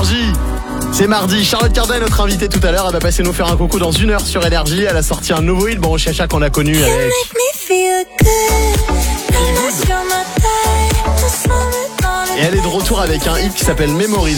Énergie. C'est mardi. Charlotte Cardin est notre invitée tout à l'heure. Elle va passer nous faire un coucou dans 1 heure sur Énergie. Elle a sorti un nouveau hit, Bon Chacha, qu'on a connu avec... Et elle est de retour avec un hit qui s'appelle Memories.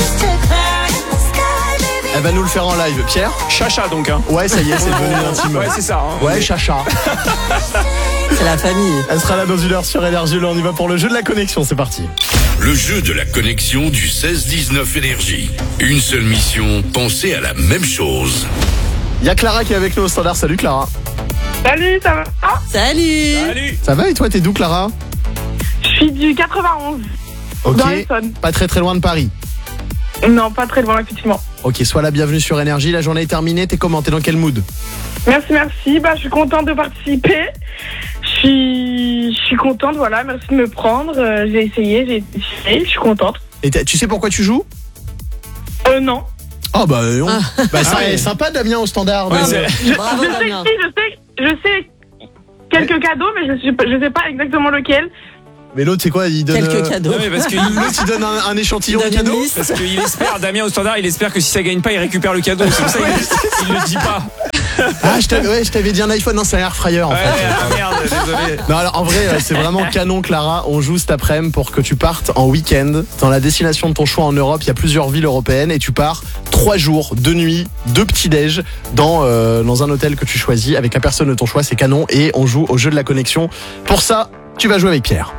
Elle va nous le faire en live. Pierre ? Chacha donc hein. Ouais, ça y est, c'est devenu intime. Ouais, c'est ça. Hein. Ouais, Chacha. C'est la famille. Elle sera là dans 1 heure sur Énergie. Là, on y va pour le jeu de la connexion. C'est parti. Le jeu de la connexion du 16-19 Énergie. Une seule mission, penser à la même chose. Il y a Clara qui est avec nous au standard. Salut Clara. Salut, ça va? Salut. Salut. Ça va et toi, t'es d'où Clara ? Je suis du 91. Ok. Dans l'Essonne. Pas très loin de Paris. Non, pas très loin, effectivement. Ok, sois la bienvenue sur Énergie. La journée est terminée. T'es comment ? T'es dans quel mood ? Merci. Bah, je suis contente de participer. Je suis contente, voilà. Merci de me prendre. J'ai essayé. Je suis contente. Et tu sais pourquoi tu joues ? Non. Oh bah non. Bah ça ouais. est sympa Damien au standard. Ouais, donc, c'est- Bravo, Damien. Je sais quelques cadeaux, mais je sais pas exactement lequel. Mais l'autre c'est quoi ? Il donne Quelques cadeaux. Non, mais parce que l'autre il donne un échantillon de Il donne cadeau. une liste. Parce qu'il espère, Damien au standard, il espère que si ça gagne pas, il récupère le cadeau. C'est pour ça qu'il le dit pas. Ah je t'avais dit un iPhone, non c'est un air fryer en Ouais, fait. ah, merde, désolé. Non alors en vrai c'est vraiment canon Clara. On joue cet après-midi pour que tu partes en week-end dans la destination de ton choix en Europe. Il y a plusieurs villes européennes et tu pars 3 jours, 2 nuits, 2 petits-déj dans un hôtel que tu choisis avec la personne de ton choix. C'est canon et on joue au jeu de la connexion. Pour ça tu vas jouer avec Pierre.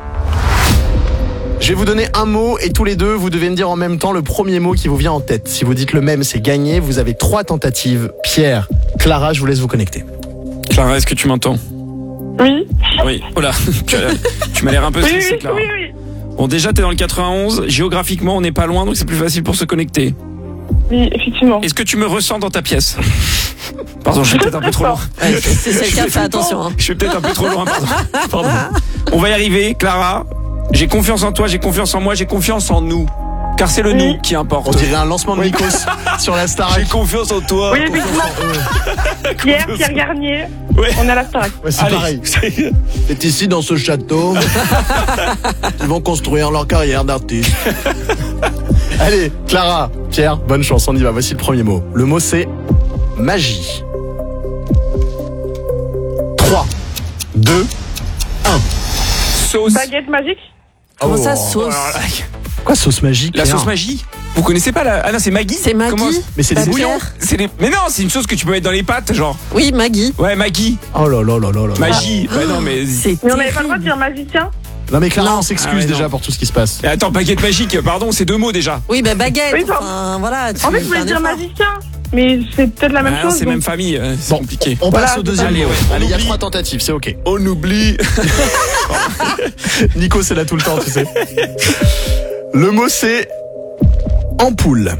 Je vais vous donner un mot et tous les deux, vous devez me dire en même temps le premier mot qui vous vient en tête. Si vous dites le même, c'est gagné. Vous avez 3 tentatives. Pierre, Clara, je vous laisse vous connecter. Clara, est-ce que tu m'entends ? Oui. Oui. Oh là, tu m'as l'air un peu stressée, Clara. Oui. Bon, déjà, t'es dans le 91. Géographiquement, on n'est pas loin, donc c'est plus facile pour se connecter. Oui, effectivement. Est-ce que tu me ressens dans ta pièce ? Pardon, je suis peut-être un peu trop loin. Ouais, c'est le cas, fais attention. Hein. Je suis peut-être un peu trop loin, pardon. On va y arriver, Clara. J'ai confiance en toi, j'ai confiance en moi, j'ai confiance en nous. Car c'est le nous qui importe. On dirait un lancement de Nikos sur la Starac. J'ai confiance en toi. Oui, effectivement. Pierre Garnier. Ouais. On est à la Starac. Ouais, c'est Allez. pareil. C'est ici dans ce château. Ils vont construire leur carrière d'artiste. Allez, Clara, Pierre, bonne chance, on y va. Voici le premier mot. Le mot c'est magie. 3, 2, 1. Sauce. Baguette magique. Comment ça, Oh. sauce? Alors, Quoi, sauce magique? la Pierre sauce magie. Vous connaissez pas la... Ah non, c'est Maggi. C'est Maggi. Comment- Mais c'est des Bah, bouillons. Pierre. C'est les... Mais non, c'est une sauce que tu peux mettre dans les pâtes, genre. Oui, Maggi. Ouais, Maggi. Oh là là là là là. Magie. Bah non, mais... C'est Mais on n'avait pas le droit de terrible. dire magicien. Non mais Clara, Non. on s'excuse Ah ouais, déjà non. pour tout ce qui se passe. Mais attends, baguette magique, pardon, c'est 2 mots déjà. Oui, bah baguette. Oui, pardon. Enfin, voilà. En fait, je voulais dire magicien. Mais c'est peut-être la même Ah, chose. c'est donc- même famille, c'est compliqué. On passe Voilà, au deuxième allez, mot. ouais, on Allez, il y a oublie. 3 tentatives, c'est ok. On oublie. Nico, c'est là tout le temps, tu sais. Le mot c'est ampoule.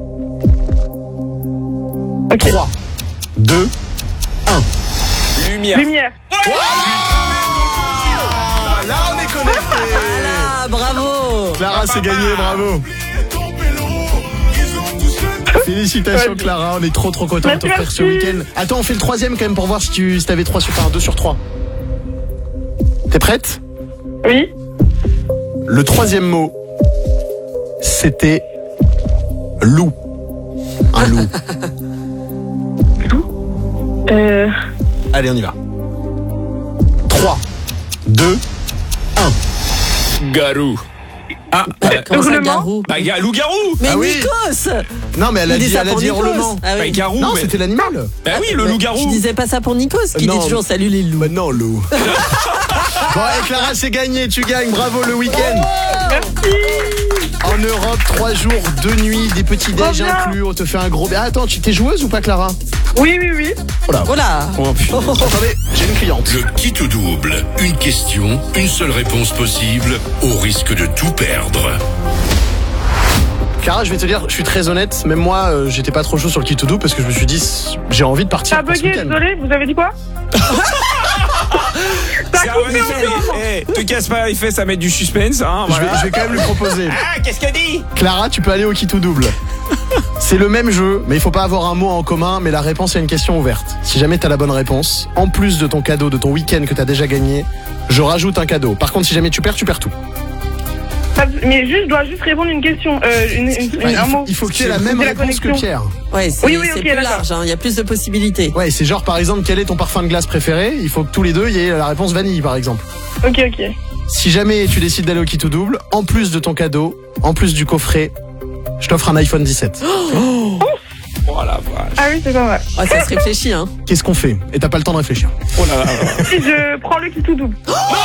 Ok. 3, 2, 1. Lumière. Lumière. Là, on est connectés. Ah, bravo. Clara, c'est gagné, bravo. Félicitations Clara, on est trop contents de t'offrir ce Merci. week-end. Attends, on fait le troisième quand même pour voir si t'avais 2 sur 3. T'es prête? Oui. Le troisième mot, c'était loup. Un loup. Allez, on y va. 3, 2, 1. Garou. Ah, Comment ça, Hurlement. garou? bah, loup-garou. Mais Ah oui. Nikos. Non, mais elle a Il dit dit, ça elle a pour dit Nikos. hurlement. Ah Bah, oui. garou. Non, mais- c'était l'animal. Bah oui, le loup-garou. Tu disais pas ça pour Nikos, qui Non. dit toujours salut les loups. Bah non, loup. Bon, et Clara, c'est gagné, tu gagnes, bravo le week-end. Merci. En Europe, 3 jours, 2 nuits, des petits déj Trop bien. inclus, on te fait un gros... Ah, attends, tu t'es joueuse ou pas Clara? Oui. Voilà. Oh, putain. Attendez, j'ai une cliente. Le qui tout double. Une question, une seule réponse possible, au risque de tout perdre. Clara, je vais te dire, je suis très honnête, même moi, j'étais pas trop chaud sur le kit to do parce que je me suis dit, j'ai envie de partir Ça a pour ce bugué, week-end. désolé, vous avez dit quoi? C'est un vrai effet. Te casse pas les fesses à mettre du suspense, hein. Je vais, Voilà. je vais quand même lui proposer. Ah, qu'est-ce qu'elle dit? Clara, tu peux aller au kit to double. C'est le même jeu, mais il faut pas avoir un mot en commun, mais la réponse est une question ouverte. Si jamais t'as la bonne réponse, en plus de ton cadeau, de ton week-end que t'as déjà gagné, je rajoute un cadeau. Par contre, si jamais tu perds tout. Mais je dois juste répondre une question. Un mot. Il faut que tu aies la même C'est la réponse que connexion. Pierre. Ouais, c'est Oui, c'est ok, plus d'accord. large, hein, il y a plus de possibilités. Ouais, c'est genre par exemple, quel est ton parfum de glace préféré? Il faut que tous les deux y ait la réponse vanille par exemple. Ok. Si jamais tu décides d'aller au Qui Tout Double, en plus de ton cadeau, en plus du coffret, je t'offre un iPhone 17. Oh la vache. Ah oui, c'est pas mal. Ouais, ça se réfléchit, hein. Qu'est-ce qu'on fait? Et t'as pas le temps de réfléchir. Oh là là. Si je prends le qui tout double.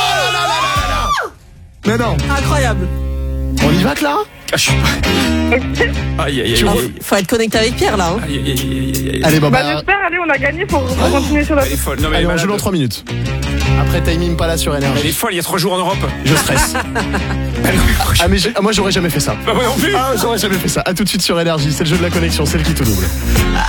Mais non, Incroyable. on y va Clara? Ah, je suis pas. Aïe, aïe, aïe. Ah, faut être connecté avec Pierre, là. Hein. Aïe, aïe, aïe, aïe, aïe. Allez, Bah, bah, j'espère, allez, on a gagné pour continuer sur la. Elle est folle. Non, mais allez, elle est on malade. joue dans 3 minutes. Après Timing pas là sur Elle est énergie. folle, il y a 3 jours en Europe. Je stresse. Ah mais moi j'aurais jamais fait ça. Bah, moi non plus. Ah j'aurais jamais fait ça. À tout de suite sur énergie, c'est le jeu de la connexion, c'est le Qui Tout Double.